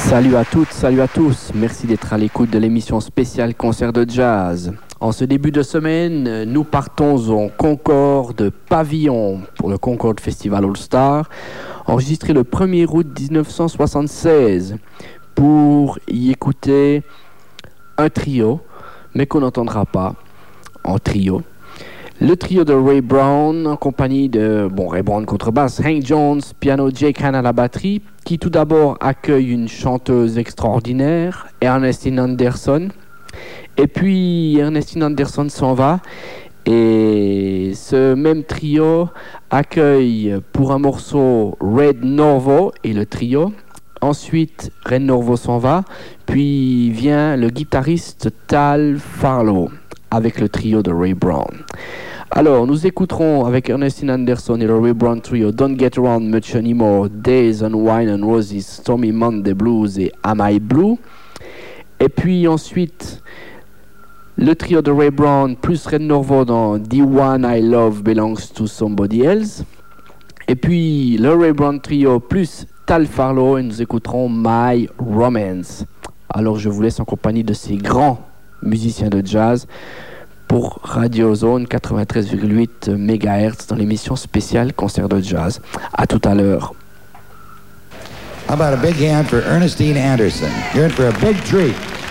Salut à toutes, salut à tous. Merci d'être à l'écoute de l'émission spéciale Concert de Jazz. En ce début de semaine, nous partons au Concorde Pavillon pour le Concorde Festival All-Star, enregistré le 1er août 1976, pour y écouter un trio, mais qu'on n'entendra pas en trio. Le trio de Ray Brown, en compagnie de Ray Brown contrebasse, Hank Jones, piano, Jake Hahn à la batterie, qui tout d'abord accueille une chanteuse extraordinaire, Ernestine Anderson. Et puis Ernestine Anderson s'en va, et ce même trio accueille pour un morceau Red Norvo et le trio. Ensuite, Red Norvo s'en va, puis vient le guitariste Tal Farlow avec le trio de Ray Brown. Alors, nous écouterons avec Ernestine Anderson et le Ray Brown Trio Don't Get Around Much Anymore, Days on Wine and Roses, Stormy Monday Blues et Am I Blue. Et puis ensuite, le trio de Ray Brown plus Red Norvo dans The One I Love Belongs to Somebody Else. Et puis le Ray Brown Trio plus Tal Farlow et nous écouterons My Romance. Alors je vous laisse en compagnie de ces grands musiciens de jazz pour Radio Zone 93,8 MHz dans l'émission spéciale Concert de Jazz. À tout à l'heure. How about a big hand for Ernestine Anderson? You're in for a big treat.